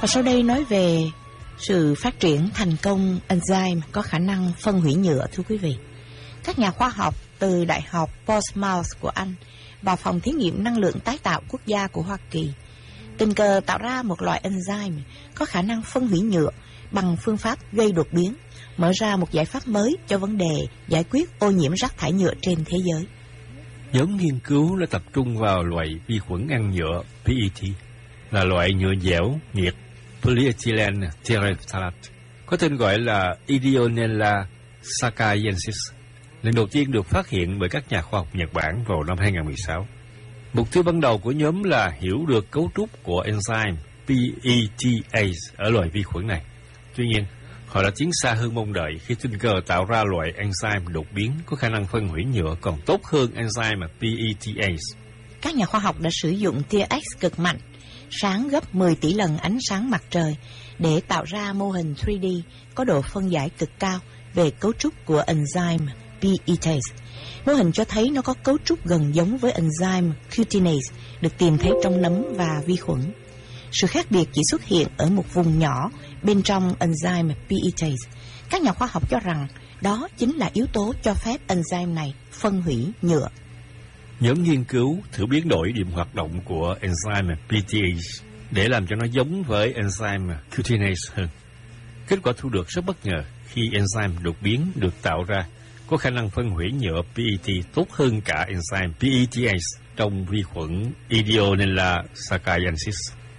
Và sau đây nói về sự phát triển thành công enzyme có khả năng phân hủy nhựa, thưa quý vị. Các nhà khoa học từ Đại học Portsmouth của Anh và Phòng Thí nghiệm Năng lượng tái tạo quốc gia của Hoa Kỳ tình cờ tạo ra một loại enzyme có khả năng phân hủy nhựa bằng phương pháp gây đột biến, mở ra một giải pháp mới cho vấn đề giải quyết ô nhiễm rác thải nhựa trên thế giới. Nhóm nghiên cứu đã tập trung vào loại vi khuẩn ăn nhựa PET, là loại nhựa dẻo nhiệt polyethylene terephthalate, có tên gọi là Ideonella sakaiensis, lần đầu tiên được phát hiện bởi các nhà khoa học Nhật Bản vào năm 2016. Mục tiêu ban đầu của nhóm là hiểu được cấu trúc của enzyme PETase ở loại vi khuẩn này. Tuy nhiên, họ đã tiến xa hơn mong đợi khi tình cờ tạo ra loại enzyme đột biến có khả năng phân hủy nhựa còn tốt hơn enzyme PETase. Các nhà khoa học đã sử dụng tia X cực mạnh, sáng gấp 10 tỷ lần ánh sáng mặt trời, để tạo ra mô hình 3D có độ phân giải cực cao về cấu trúc của enzyme PETase. Mô hình cho thấy nó có cấu trúc gần giống với enzyme cutinase được tìm thấy trong nấm và vi khuẩn. Sự khác biệt chỉ xuất hiện ở một vùng nhỏ bên trong enzyme PETase. Các nhà khoa học cho rằng đó chính là yếu tố cho phép enzyme này phân hủy nhựa. Nhóm nghiên cứu thử biến đổi điểm hoạt động của enzyme PETase để làm cho nó giống với enzyme cutinase hơn. Kết quả thu được rất bất ngờ khi enzyme đột biến được tạo ra có khả năng phân hủy nhựa PET tốt hơn cả enzyme PETase trong vi khuẩn Ideonella sakaiensis.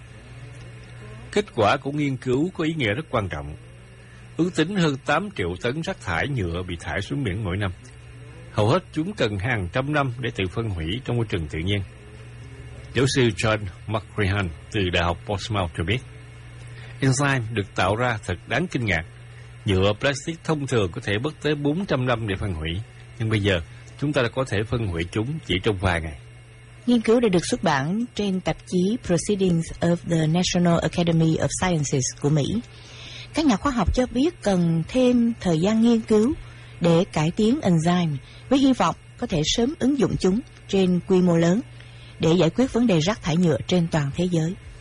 Kết quả của nghiên cứu có ý nghĩa rất quan trọng. Ước tính hơn 8 triệu tấn rác thải nhựa bị thải xuống biển mỗi năm. Hầu hết chúng cần hàng trăm năm để tự phân hủy trong môi trường tự nhiên. Giáo sư John McCrehan từ Đại học Portsmouth cho biết, enzyme được tạo ra thật đáng kinh ngạc. Nhựa plastic thông thường có thể mất tới 400 năm để phân hủy, nhưng bây giờ chúng ta đã có thể phân hủy chúng chỉ trong vài ngày. Nghiên cứu đã được xuất bản trên tạp chí Proceedings of the National Academy of Sciences của Mỹ. Các nhà khoa học cho biết cần thêm thời gian nghiên cứu để cải tiến enzyme, với hy vọng có thể sớm ứng dụng chúng trên quy mô lớn để giải quyết vấn đề rác thải nhựa trên toàn thế giới.